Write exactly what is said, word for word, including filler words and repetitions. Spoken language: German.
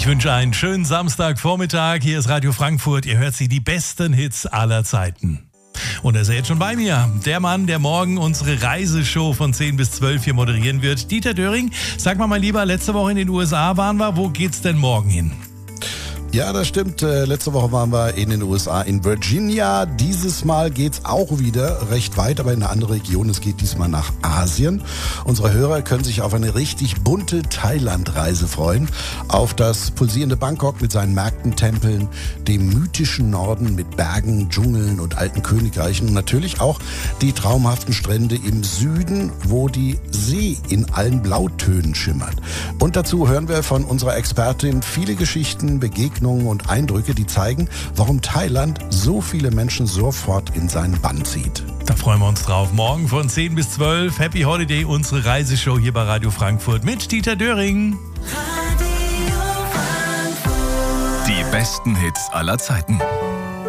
Ich wünsche einen schönen Samstagvormittag. Hier ist Radio Frankfurt. Ihr hört sie, die besten Hits aller Zeiten. Und er ist jetzt schon bei mir. Der Mann, der morgen unsere Reiseshow von zehn bis zwölf hier moderieren wird. Dieter Döring, sag mal mein Lieber, letzte Woche in den U S A waren wir. Wo geht's denn morgen hin? Ja, das stimmt. Äh, letzte Woche waren wir in den U S A, in Virginia. Dieses Mal geht's auch wieder recht weit, aber in eine andere Region. Es geht diesmal nach Asien. Unsere Hörer können sich auf eine richtig bunte Thailand-Reise freuen. Auf das pulsierende Bangkok mit seinen Märkten, Tempeln, dem mythischen Norden mit Bergen, Dschungeln und alten Königreichen. Und natürlich auch die traumhaften Strände im Süden, wo die See in allen Blautönen schimmert. Und dazu hören wir von unserer Expertin viele Geschichten, Begegnungen und Eindrücke, die zeigen, warum Thailand so viele Menschen sofort in seinen Bann zieht. Da freuen wir uns drauf. Morgen von zehn bis zwölf. Happy Holiday, unsere Reiseshow hier bei Radio Frankfurt mit Dieter Döring. Die besten Hits aller Zeiten.